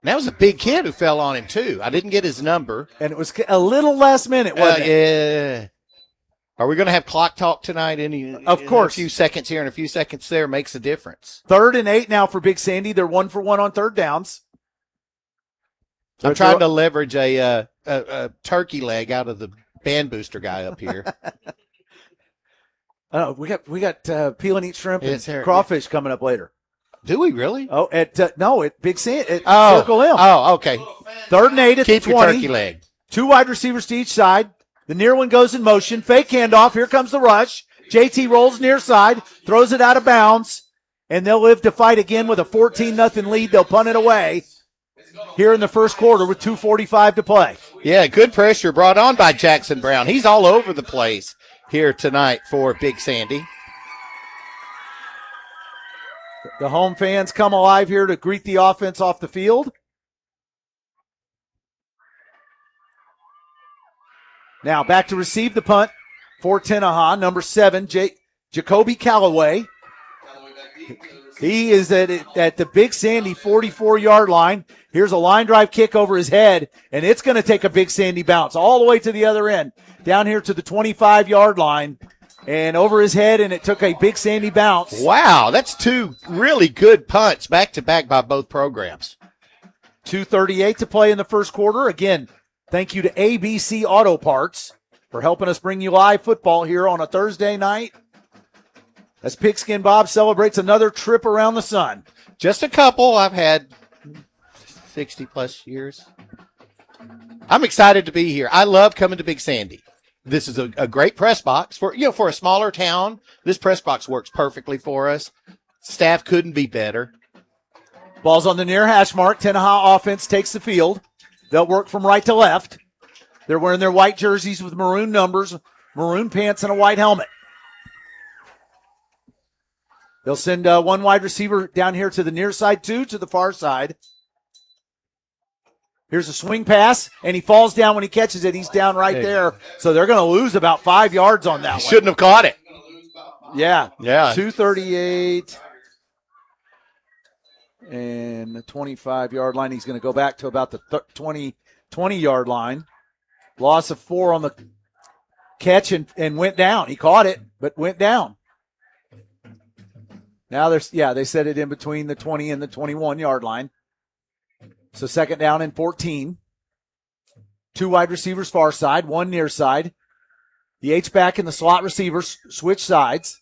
That was a big kid who fell on him, too. I didn't get his number. And it was a little last minute, wasn't it? Yeah. Are we going to have clock talk tonight? Of course. A few seconds here and a few seconds there makes a difference. 3rd and 8 now for Big Sandy. They're 1 for 1 on third downs. I'm trying to leverage a turkey leg out of the band booster guy up here. We got peel and eat shrimp and It's crawfish coming up later. Do we really? Oh, at Big Sandy at Circle M. Oh, okay. 3rd and 8 at Keep the your 20. turkey leg. 2 wide receivers to each side. The near one goes in motion. Fake handoff. Here comes the rush. JT rolls near side, throws it out of bounds, and they'll live to fight again with a 14-0 lead. They'll punt it away here in the first quarter with 2:45 to play. Yeah, good pressure brought on by Jackson Brown. He's all over the place here tonight for Big Sandy. The home fans come alive here to greet the offense off the field. Now back to receive the punt for Tenaha, number 7, Jacoby Callaway. He is at the Big Sandy 44-yard line. Here's a line drive kick over his head, and it's going to take a Big Sandy bounce all the way to the other end, down here to the 25-yard line, and over his head, and it took a Big Sandy bounce. Wow, that's 2 really good punts back-to-back by both programs. 2:38 to play in the first quarter. Again, thank you to ABC Auto Parts for helping us bring you live football here on a Thursday night as Pigskin Bob celebrates another trip around the sun. Just a couple. I've had 60-plus years. I'm excited to be here. I love coming to Big Sandy. This is a great press box. For a smaller town, this press box works perfectly for us. Staff couldn't be better. Ball's on the near hash mark. Tenaha offense takes the field. They'll work from right to left. They're wearing their white jerseys with maroon numbers, maroon pants, and a white helmet. They'll send one wide receiver down here to the near side, 2 to the far side. Here's a swing pass, and he falls down when he catches it. He's down right there. So they're going to lose about 5 yards on that one. Shouldn't have caught it. Yeah. 2:38. And the 25-yard line. He's going to go back to about the 20-yard line. Loss of 4 on the catch and went down. He caught it, but went down. Now they set it in between the 20 and the 21-yard line. So 2nd down and 14. 2 wide receivers far side, 1 near side. The H-back and the slot receivers switch sides.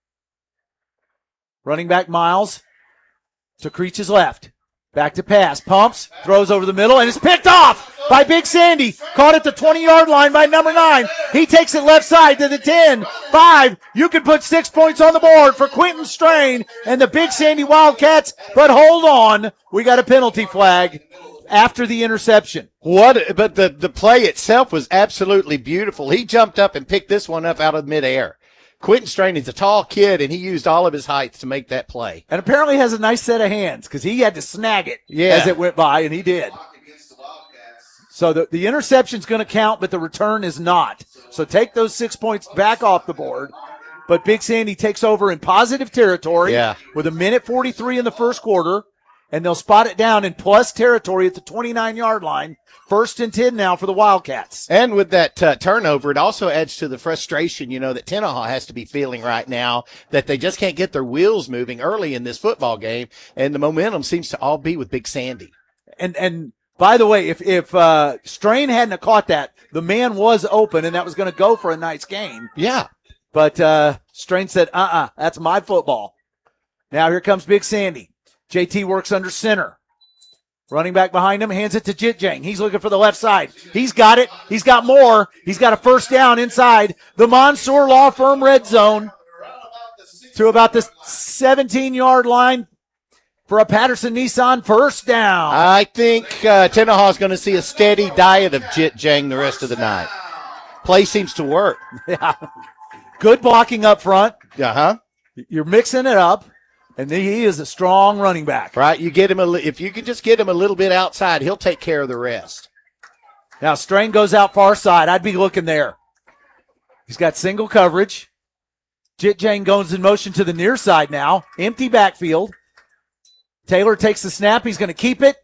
Running back Miles to Creech's left. Back to pass. Pumps, throws over the middle, and it's picked off by Big Sandy. Caught at the 20-yard line by number 9. He takes it left side to the 10. 5. You could put 6 points on the board for Quentin Strain and the Big Sandy Wildcats. But hold on. We got a penalty flag after the interception. But the play itself was absolutely beautiful. He jumped up and picked this one up out of midair. Quentin Strain is a tall kid, and he used all of his height to make that play. And apparently has a nice set of hands because he had to snag it as it went by, and he did. So the interception's going to count, but the return is not. So take those 6 points back off the board. But Big Sandy takes over in positive territory with 1:43 in the first quarter, and they'll spot it down in plus territory at the 29-yard line. 1st and 10 now for the Wildcats. And with that turnover, it also adds to the frustration, that Tenaha has to be feeling right now, that they just can't get their wheels moving early in this football game, and the momentum seems to all be with Big Sandy. And by the way, if Strain hadn't caught that, the man was open, and that was going to go for a nice gain. Yeah. But Strain said, that's my football. Now here comes Big Sandy. JT works under center. Running back behind him, hands it to Jitjang. He's looking for the left side. He's got it. He's got more. He's got a 1st down inside the Mansour Law Firm red zone to about the 17-yard line for a Patterson Nissan 1st down. I think Tenaha is going to see a steady diet of Jitjang the rest of the night. Play seems to work. Yeah. Good blocking up front. Uh-huh. You're mixing it up. And he is a strong running back. Right. You get him if you can just get him a little bit outside, he'll take care of the rest. Now Strain goes out far side. I'd be looking there. He's got single coverage. Jitjang goes in motion to the near side now. Empty backfield. Taylor takes the snap. He's going to keep it.